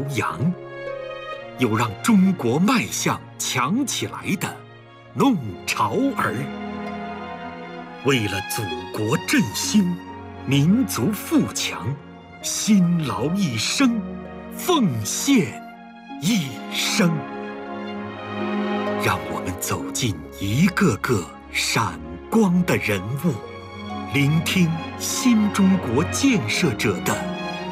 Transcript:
扬，又让中国迈向强起来的弄潮儿。为了祖国振兴，民族富强，辛劳一生，奉献一生。让我们走进一个个闪光的人物，聆听新中国建设者的